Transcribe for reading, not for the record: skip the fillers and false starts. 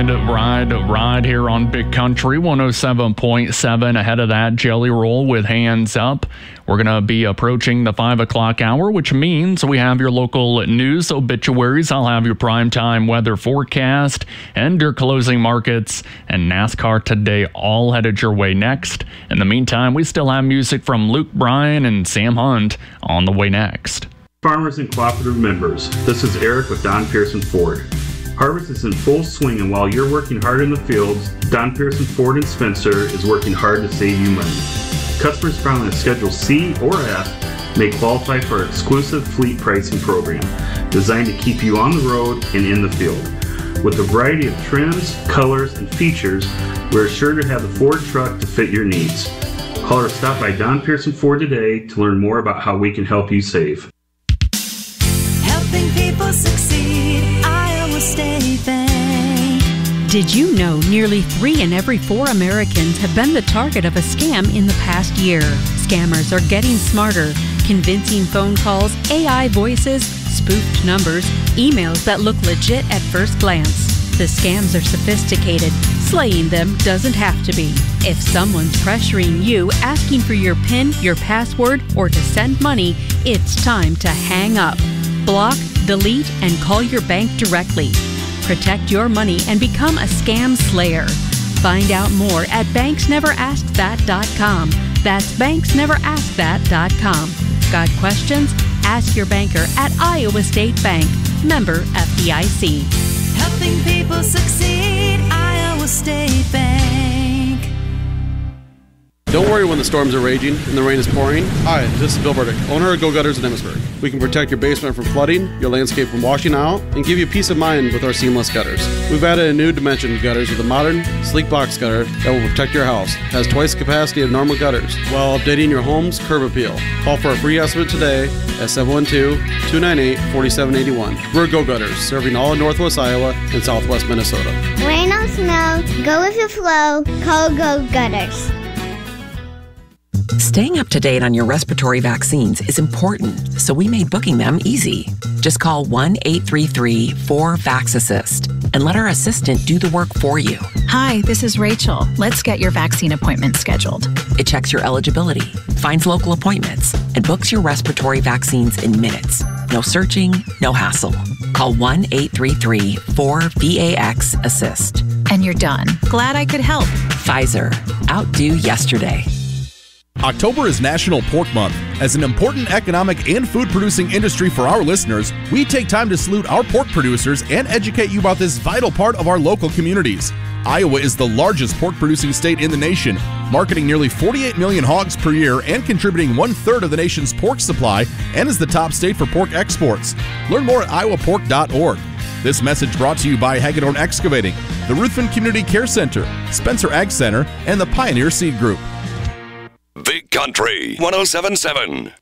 Ride here on Big Country 107.7. Ahead of that, Jelly Roll with Hands Up. We're going to be approaching the 5 o'clock hour, which means we have your local news obituaries. I'll have your primetime weather forecast and your closing markets and NASCAR Today all headed your way next. In the meantime, we still have music from Luke Bryan and Sam Hunt on the way next. Farmers and cooperative members, this is Eric with Don Pearson Ford. Harvest is in full swing, and while you're working hard in the fields, Don Pearson Ford in Spencer is working hard to save you money. Customers found on Schedule C or F may qualify for our exclusive fleet pricing program, designed to keep you on the road and in the field. With a variety of trims, colors, and features, we're sure to have the Ford truck to fit your needs. Call or stop by Don Pearson Ford today to learn more about how we can help you save. Helping people succeed, Iowa State Bank. Did you know nearly 3 in every 4 Americans have been the target of a scam in the past year? Scammers are getting smarter. Convincing phone calls, AI voices, spoofed numbers, emails that look legit at first glance. The scams are sophisticated. Slaying them doesn't have to be. If someone's pressuring you, asking for your PIN, your password, or to send money, it's time to hang up. Block, delete, and call your bank directly. Protect your money and become a scam slayer. Find out more at banksneverasked.com. That's banksneverasked.com. Got questions? Ask your banker at Iowa State Bank. Member FDIC. Helping people succeed, Iowa State Bank. Don't worry when the storms are raging and the rain is pouring. Hi, this is Bill Burdick, owner of Go Gutters in Emmitsburg. We can protect your basement from flooding, your landscape from washing out, and give you peace of mind with our seamless gutters. We've added a new dimension to gutters with a modern, sleek box gutter that will protect your house. It has twice the capacity of normal gutters while updating your home's curb appeal. Call for a free estimate today at 712-298-4781. We're Go Gutters, serving all of Northwest Iowa and Southwest Minnesota. Rain or snow, go with your flow, call Go Gutters. Staying up to date on your respiratory vaccines is important, so we made booking them easy. Just call 1-833-4-VAX-ASSIST and let our assistant do the work for you. Hi, this is Rachel. Let's get your vaccine appointment scheduled. It checks your eligibility, finds local appointments, and books your respiratory vaccines in minutes. No searching, no hassle. Call 1-833-4-VAX-ASSIST. And you're done. Glad I could help. Pfizer. Outdo yesterday. October is National Pork Month. As an important economic and food-producing industry for our listeners, we take time to salute our pork producers and educate you about this vital part of our local communities. Iowa is the largest pork-producing state in the nation, marketing nearly 48 million hogs per year and contributing 1/3 of the nation's pork supply, and is the top state for pork exports. Learn more at iowapork.org. This message brought to you by Hagedorn Excavating, the Ruthven Community Care Center, Spencer Ag Center, and the Pioneer Seed Group. Big Country 107.7.